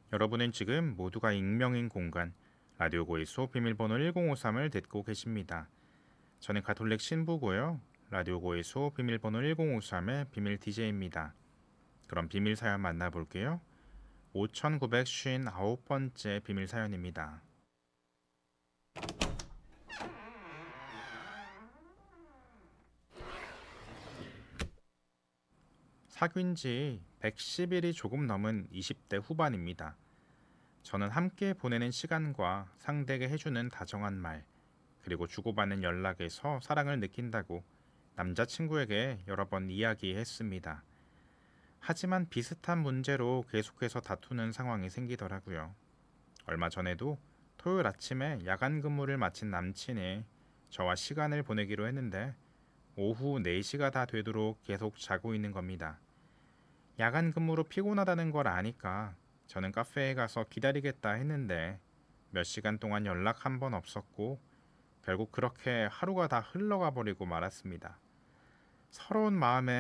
여러분은 지금 모두가 익명인 공간 라디오 고일소 비밀번호 1053을 듣고 계십니다. 저는 가톨릭 신부고요. 라디오 고일소 비밀번호 1053의 비밀 DJ입니다. 그럼 비밀 사연 만나볼게요. 5959번째 비밀 사연입니다. 사귄 지 110일이 조금 넘은 20대 후반입니다. 저는 함께 보내는 시간과 상대에게 해주는 다정한 말, 그리고 주고받는 연락에서 사랑을 느낀다고 남자친구에게 여러 번 이야기했습니다. 하지만 비슷한 문제로 계속해서 다투는 상황이 생기더라고요. 얼마 전에도 토요일 아침에 야간 근무를 마친 남친이 저와 시간을 보내기로 했는데 오후 4시가 다 되도록 계속 자고 있는 겁니다. 야간 근무로 피곤하다는 걸 아니까 저는 카페에 가서 기다리겠다 했는데 몇 시간 동안 연락 한 번 없었고 결국 그렇게 하루가 다 흘러가 버리고 말았습니다. 서러운 마음에